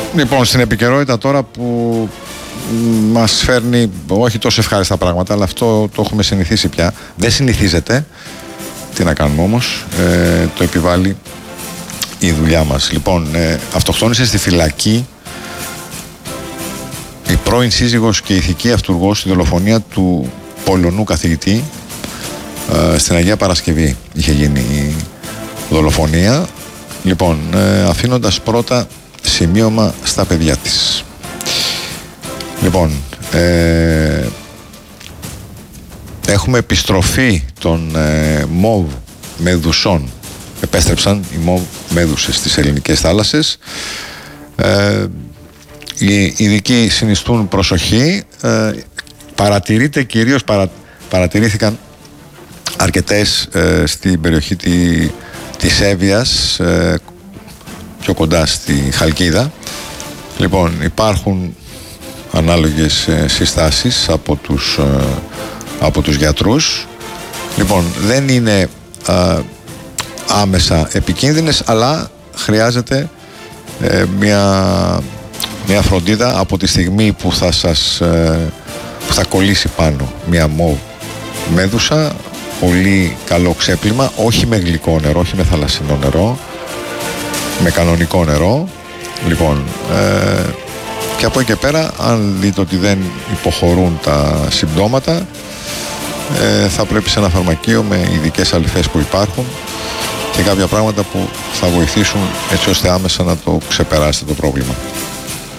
Λοιπόν, στην επικαιρότητα τώρα που μας φέρνει όχι τόσο ευχάριστα πράγματα, αλλά αυτό το έχουμε συνηθίσει πια. Δεν συνηθίζεται. Τι να κάνουμε όμως, το επιβάλλει η δουλειά μας. Λοιπόν, αυτοκτόνησε στη φυλακή η πρώην σύζυγος και ηθική αυτουργός στη δολοφονία του Πολωνού καθηγητή στην Αγία Παρασκευή. Είχε γίνει η δολοφονία. Λοιπόν, αφήνοντας πρώτα σημείωμα στα παιδιά της. Λοιπόν, έχουμε επιστροφή των μοβ μεδουσών. Επέστρεψαν οι μοβ μέδουσες στις ελληνικές θάλασσες. Οι ειδικοί συνιστούν προσοχή. Παρατηρείται κυρίως, παρατηρήθηκαν αρκετές στην περιοχή της Εύβοιας, πιο κοντά στη Χαλκίδα. Λοιπόν, υπάρχουν ανάλογες συστάσεις από τους γιατρούς. Λοιπόν, δεν είναι άμεσα επικίνδυνες, αλλά χρειάζεται μια φροντίδα από τη στιγμή που που θα κολλήσει πάνω μια μοβ μέδουσα. Πολύ καλό ξέπλυμα, όχι με γλυκό νερό, όχι με θαλασσινό νερό, με κανονικό νερό. Λοιπόν, και από εκεί και πέρα, αν δείτε ότι δεν υποχωρούν τα συμπτώματα, θα πρέπει σε ένα φαρμακείο με ειδικές αλυφές που υπάρχουν και κάποια πράγματα που θα βοηθήσουν έτσι ώστε άμεσα να το ξεπεράσετε το πρόβλημα.